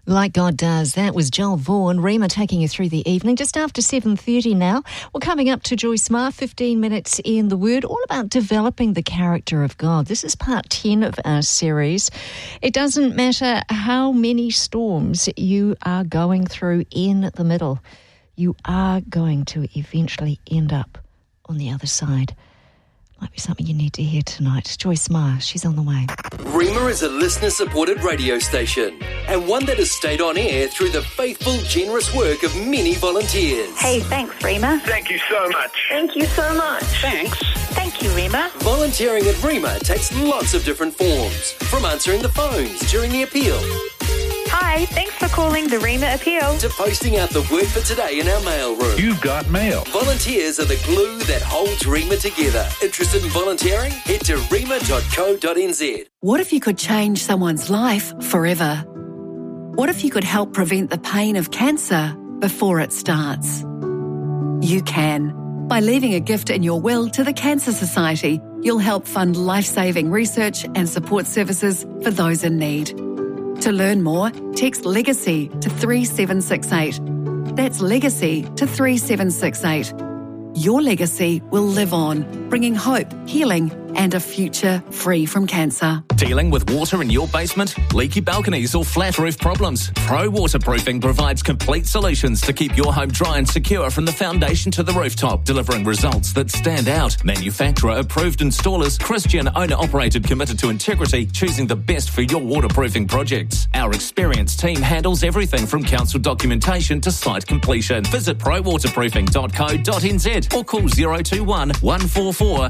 Like God Does. That was Joel Vaughan. Rima taking you through the evening, just after 7:30 now. We're coming up to Joyce Meyer, 15 minutes in the Word, all about developing the character of God. This is part 10 of our series. It doesn't matter how many storms you are going through in the middle, you are going to eventually end up on the other side. Might be something you need to hear tonight. Joyce Meyer, she's on the way. Rima is a listener-supported radio station and one that has stayed on air through the faithful, generous work of many volunteers. Hey, thanks, Rima. Thank you so much. Thank you so much. Thanks. Thank you, Rima. Volunteering at Rima takes lots of different forms, from answering the phones during the appeal Hi, thanks for calling the Rima Appeal. to posting out the word for today in our mailroom. You've got mail. Volunteers are the glue that holds Rima together. Interested in volunteering? Head to rima.co.nz. What if you could change someone's life forever? What if you could help prevent the pain of cancer before it starts? You can. By leaving a gift in your will to the Cancer Society, you'll help fund life-saving research and support services for those in need. To learn more, text LEGACY to 3768. That's LEGACY to 3768. Your legacy will live on, bringing hope, healing, and a future free from cancer. Dealing with water in your basement, leaky balconies or flat roof problems? Pro Waterproofing provides complete solutions to keep your home dry and secure from the foundation to the rooftop, delivering results that stand out. Manufacturer-approved installers, Christian owner-operated, committed to integrity, choosing the best for your waterproofing projects. Our experienced team handles everything from council documentation to site completion. Visit prowaterproofing.co.nz or call 021 144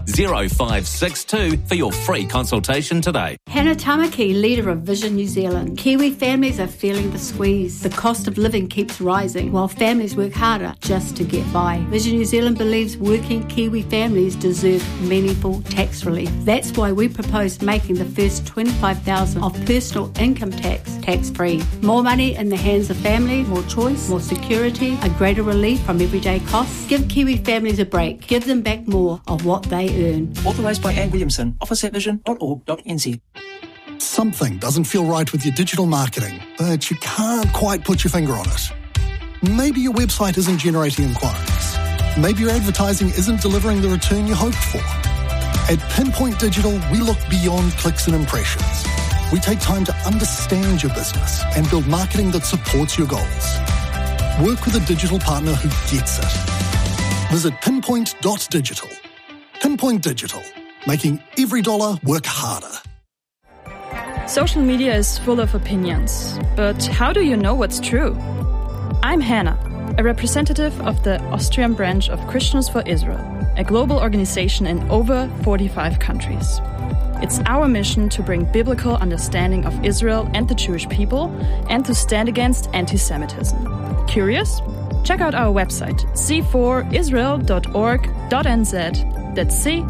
0562 for your free consultation today. Hannah Tamaki, leader of Vision New Zealand. Kiwi families are feeling the squeeze. The cost of living keeps rising while families work harder just to get by. Vision New Zealand believes working Kiwi families deserve meaningful tax relief. That's why we propose making the first $25,000 of personal income tax tax-free. More money in the hands of families, more choice, more security, a greater relief from everyday costs. Give Kiwi families a break. Give them back more of what they earn. Authorised by Anne Williamson, office at vision.org.nz. Something doesn't feel right with your digital marketing, but you can't quite put your finger on it. Maybe your website isn't generating inquiries. Maybe your advertising isn't delivering the return you hoped for. At Pinpoint Digital, we look beyond clicks and impressions. We take time to understand your business and build marketing that supports your goals. Work with a digital partner who gets it. Visit pinpoint.digital. Pinpoint Digital, making every dollar work harder. Social media is full of opinions, but how do you know what's true? I'm Hannah, a representative of the Austrian branch of Christians for Israel, a global organization in over 45 countries. It's our mission to bring biblical understanding of Israel and the Jewish people and to stand against anti-Semitism. Curious? Check out our website, c4israel.org.nz. That's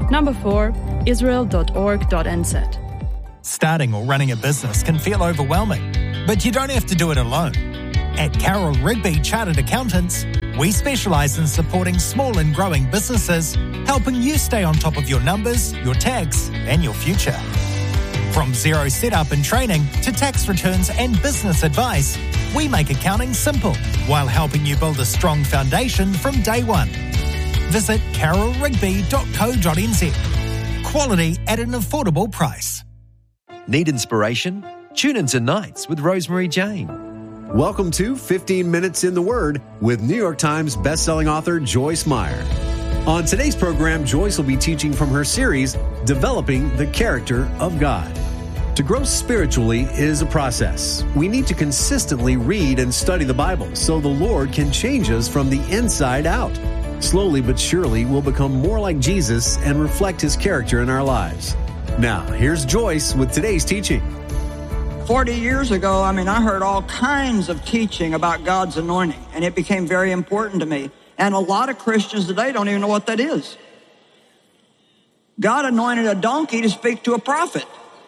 c4israel.org.nz. Starting or running a business can feel overwhelming, but you don't have to do it alone. At Carroll Rigby Chartered Accountants, we specialise in supporting small and growing businesses, helping you stay on top of your numbers, your tax, and your future. From zero setup and training to tax returns and business advice, we make accounting simple while helping you build a strong foundation from day one. Visit carrollrigby.co.nz. Quality at an affordable price. Need inspiration? Tune into Nights with Rosemary Jane. Welcome to 15 Minutes in the Word with New York Times bestselling author Joyce Meyer. On today's program, Joyce will be teaching from her series, Developing the Character of God. To grow spiritually is a process. We need to consistently read and study the Bible so the Lord can change us from the inside out. Slowly but surely, we'll become more like Jesus and reflect His character in our lives. Now, here's Joyce with today's teaching. 40 years ago, I heard all kinds of teaching about God's anointing, and it became very important to me. And a lot of Christians today don't even know what that is. God anointed a donkey to speak to a prophet.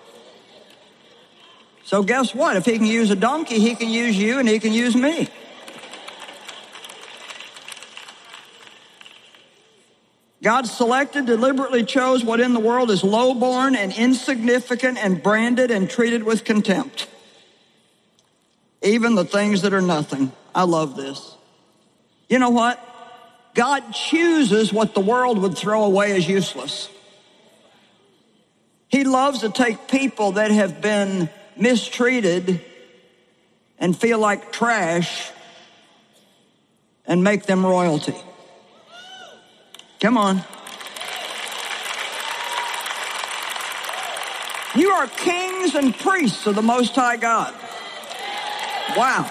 So guess what? If He can use a donkey, He can use you and He can use me. God selected, deliberately chose what in the world is lowborn and insignificant and branded and treated with contempt. even the things that are nothing. I love this. You know what? God chooses what the world would throw away as useless. He loves to take people that have been mistreated and feel like trash and make them royalty. Come on. You are kings and priests of the Most High God. Wow.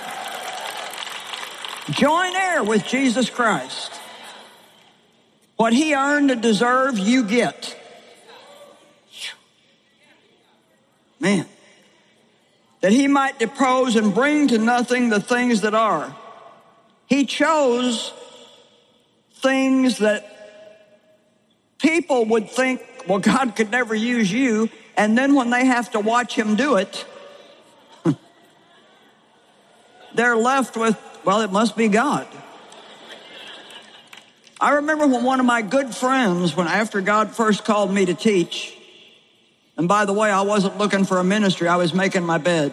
Join heir with Jesus Christ. What he earned and deserved, you get. Man. That he might depose and bring to nothing the things that are. He chose things that people would think, well, God could never use you. And then when they have to watch him do it, they're left with, well, it must be God. I remember when one of my good friends, when after God first called me to teach, and by the way, I wasn't looking for a ministry, I was making my bed.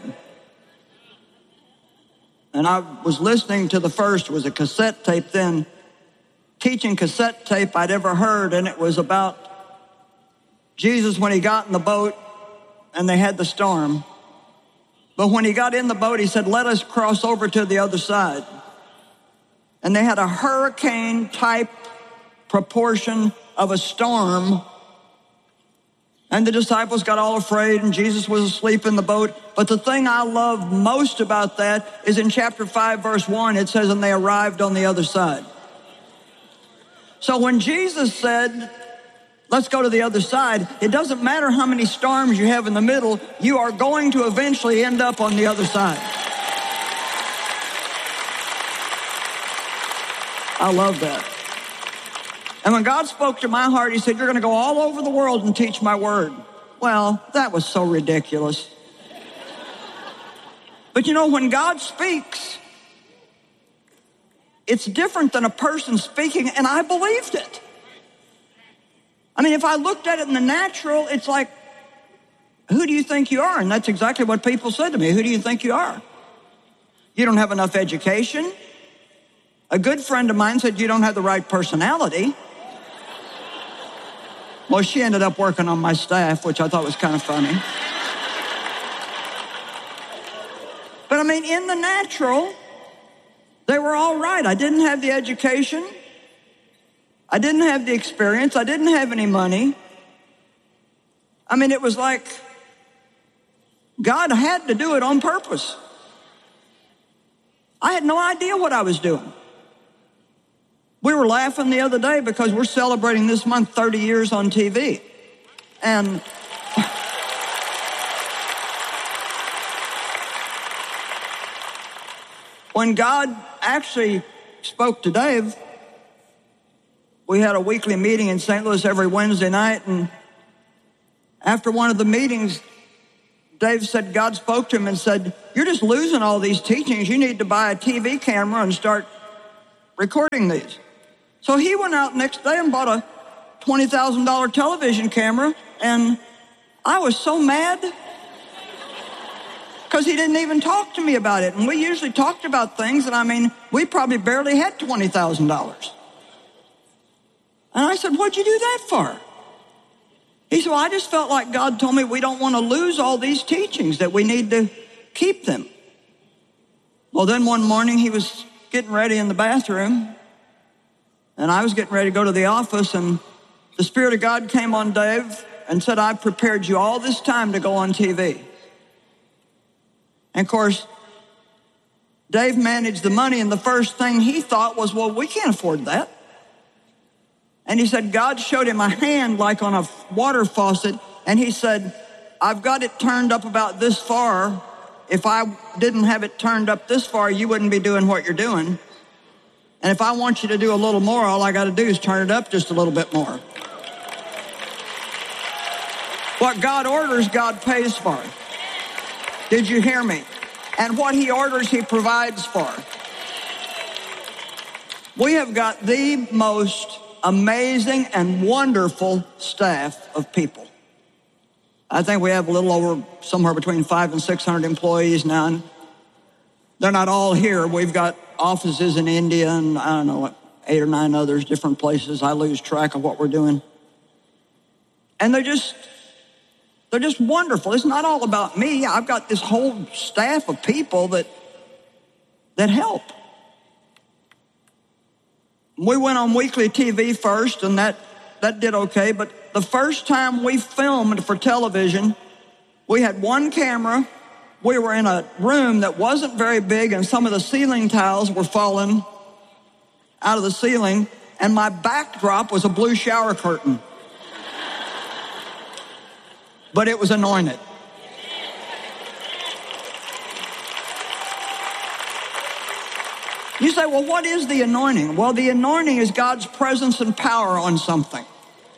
And I was listening to the first, was a cassette tape then, teaching cassette tape I'd ever heard, and it was about Jesus when he got in the boat and they had the storm. But when he got in the boat, he said, let us cross over to the other side. And they had a hurricane type proportion of a storm. And the disciples got all afraid and Jesus was asleep in the boat. But the thing I love most about that is in chapter 5, verse 1, it says, and they arrived on the other side. So when Jesus said, let's go to the other side, it doesn't matter how many storms you have in the middle, you are going to eventually end up on the other side. I love that. And when God spoke to my heart, he said, you're going to go all over the world and teach my word. Well, that was so ridiculous. But you know, when God speaks, it's different than a person speaking, and I believed it. I mean, if I looked at it in the natural, it's like, who do you think you are? And that's exactly what people said to me. Who do you think you are? You don't have enough education. A good friend of mine said you don't have the right personality. Well, she ended up working on my staff, which I thought was kind of funny. But I mean, in the natural, they were all right. I didn't have the education. I didn't have the experience. I didn't have any money. I mean, it was like God had to do it on purpose. I had no idea what I was doing. We were laughing the other day because we're celebrating this month 30 years on TV. And when God actually spoke to Dave, we had a weekly meeting in St. Louis every Wednesday night, and after one of the meetings, Dave said God spoke to him and said, you're just losing all these teachings. You need to buy a TV camera and start recording these. So he went out the next day and bought a $20,000 television camera, and I was so mad because he didn't even talk to me about it. And we usually talked about things, and I mean, we probably barely had $20,000. And I said, what'd you do that for? He said, well, I just felt like God told me we don't want to lose all these teachings, that we need to keep them. Well, then one morning he was getting ready in the bathroom, and I was getting ready to go to the office, and the Spirit of God came on Dave and said, I've prepared you all this time to go on TV. And of course, Dave managed the money, and the first thing he thought was, well, we can't afford that. And he said, God showed him a hand like on a water faucet, and he said, I've got it turned up about this far. If I didn't have it turned up this far, you wouldn't be doing what you're doing. And if I want you to do a little more, all I got to do is turn it up just a little bit more. What God orders, God pays for. Did you hear me? And what he orders, he provides for. We have got the most amazing and wonderful staff of people. I think we have a little over somewhere between 500 and 600 employees now. They're not all here. We've got offices in India and, 8 or 9 others, different places. I lose track of what we're doing. And they're just wonderful. It's not all about me. I've got this whole staff of people that help. We went on weekly TV first, and that did okay. But the first time we filmed for television, we had one camera. We were in a room that wasn't very big, and some of the ceiling tiles were falling out of the ceiling, and my backdrop was a blue shower curtain. But it was anointed. You say, well, what is the anointing? Well, the anointing is God's presence and power on something.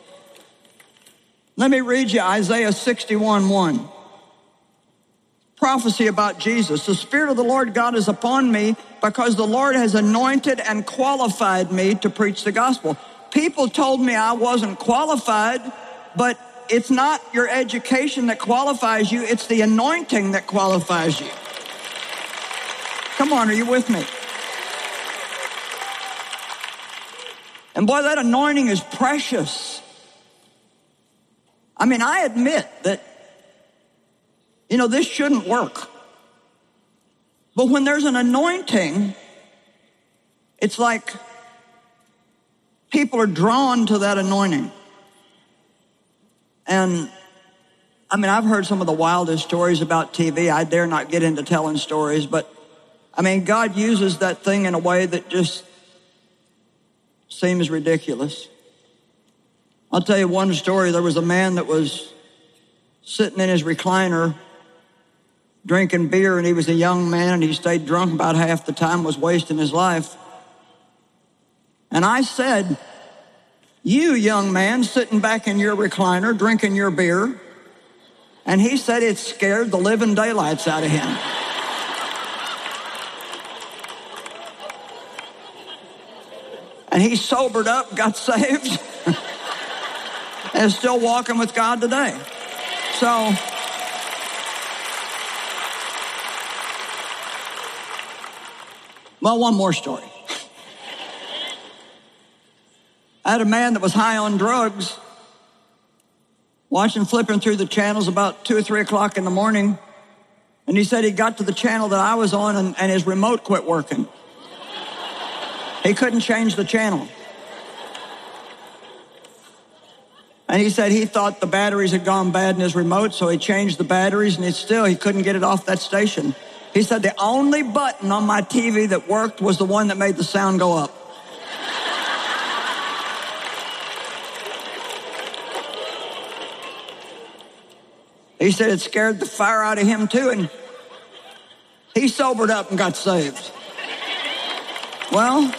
Let me read you Isaiah 61:1. Prophecy about Jesus. The Spirit of the Lord God is upon me because the Lord has anointed and qualified me to preach the gospel. People told me I wasn't qualified, but it's not your education that qualifies you, it's the anointing that qualifies you. Come on, are you with me? And boy, that anointing is precious. I mean, I admit that, this shouldn't work. But when there's an anointing, it's like people are drawn to that anointing. And, I've heard some of the wildest stories about TV. I dare not get into telling stories, but, God uses that thing in a way that just seems ridiculous. I'll tell you one story. There was a man that was sitting in his recliner drinking beer, and he was a young man, and he stayed drunk about half the time, was wasting his life. And I said, you young man sitting back in your recliner drinking your beer. And he said it scared the living daylights out of him. And he sobered up, got saved, and is still walking with God today. So, well, one more story. I had a man that was high on drugs, flipping through the channels about 2 or 3 o'clock in the morning. And he said he got to the channel that I was on and his remote quit working. He couldn't change the channel. And he said he thought the batteries had gone bad in his remote, so he changed the batteries, and he couldn't get it off that station. He said the only button on my TV that worked was the one that made the sound go up. He said it scared the fire out of him too, and he sobered up and got saved. Well,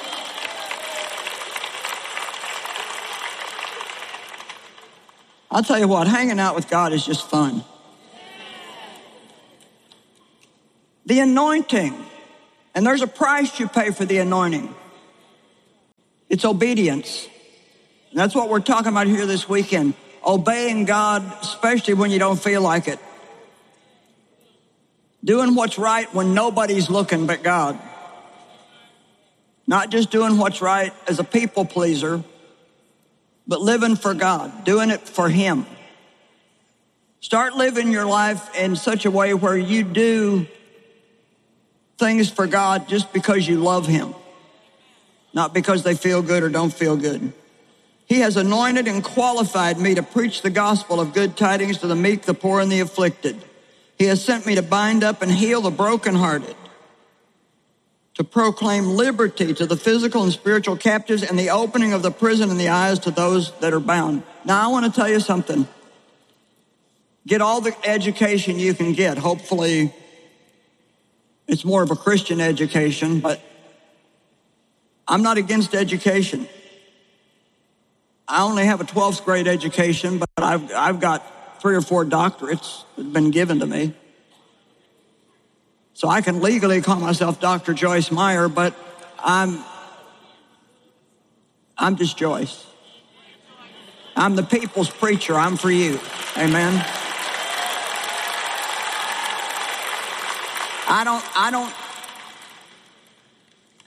I'll tell you what, hanging out with God is just fun. The anointing, and there's a price you pay for the anointing. It's obedience. And that's what we're talking about here this weekend. Obeying God, especially when you don't feel like it. Doing what's right when nobody's looking but God. Not just doing what's right as a people pleaser, but living for God, doing it for Him. Start living your life in such a way where you do things for God just because you love Him, not because they feel good or don't feel good. He has anointed and qualified me to preach the gospel of good tidings to the meek, the poor, and the afflicted. He has sent me to bind up and heal the brokenhearted, to proclaim liberty to the physical and spiritual captives, and the opening of the prison and the eyes to those that are bound. Now, I want to tell you something. Get all the education you can get. Hopefully, it's more of a Christian education, but I'm not against education. I only have a 12th grade education, but I've got 3 or 4 doctorates that have been given to me. So I can legally call myself Dr. Joyce Meyer, but I'm just Joyce. I'm the people's preacher. I'm for you. Amen.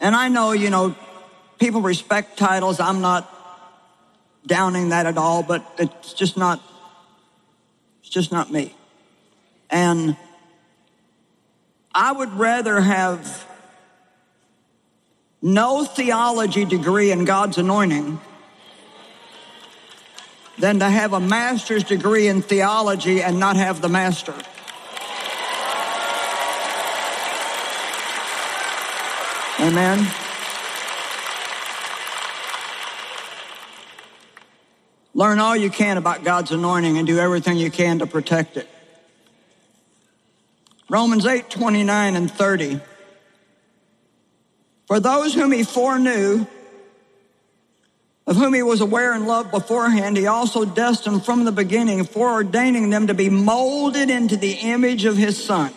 And I know, people respect titles. I'm not downing that at all, but it's just not me. And I would rather have no theology degree in God's anointing than to have a master's degree in theology and not have the master. Amen. Learn all you can about God's anointing and do everything you can to protect it. Romans 8:29 and 30. For those whom he foreknew, of whom he was aware and loved beforehand, he also destined from the beginning, foreordaining them to be molded into the image of his Son,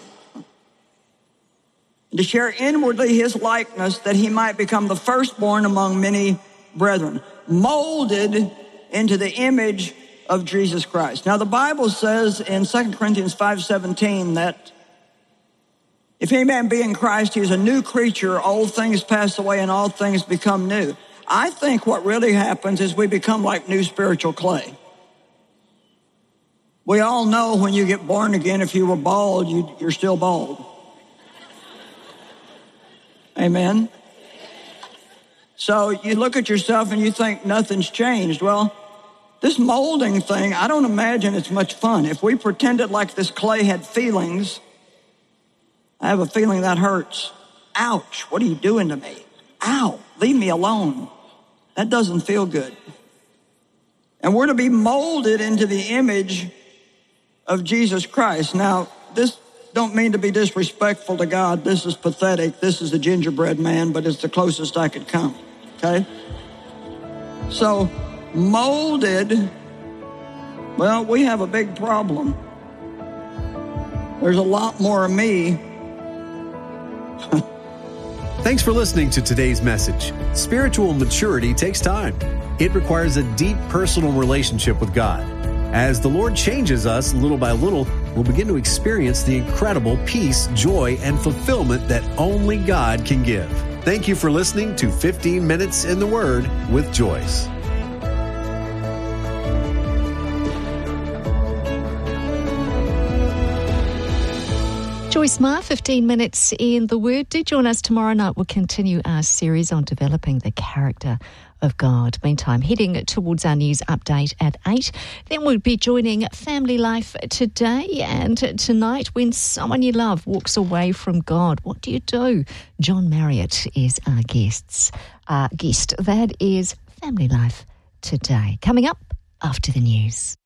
and to share inwardly his likeness, that he might become the firstborn among many brethren. Molded into the image of Jesus Christ. Now the Bible says in 2 Corinthians 5:17 that if any man be in Christ, he is a new creature. Old things pass away and all things become new. I think what really happens is we become like new spiritual clay. We all know when you get born again, if you were bald, you're still bald. Amen. So you look at yourself and you think nothing's changed. Well, this molding thing, I don't imagine it's much fun. If we pretended like this clay had feelings, I have a feeling that hurts. Ouch, what are you doing to me? Ow, leave me alone. That doesn't feel good. And we're to be molded into the image of Jesus Christ. Now, this don't mean to be disrespectful to God. This is pathetic. This is the gingerbread man, but it's the closest I could come, okay? So, molded, well, we have a big problem. There's a lot more of me. Thanks for listening to today's message. Spiritual maturity takes time. It requires a deep personal relationship with God. As the Lord changes us little by little, we'll begin to experience the incredible peace, joy, and fulfillment that only God can give. Thank you for listening to 15 Minutes in the Word with Joyce. Joyce Meyer, 15 Minutes in the Word. Do join us tomorrow night. We'll continue our series on developing the character of God. Meantime, heading towards our news update at 8. Then we'll be joining Family Life today and tonight. When someone you love walks away from God, what do you do? John Marriott is our guest. That is Family Life today. Coming up after the news.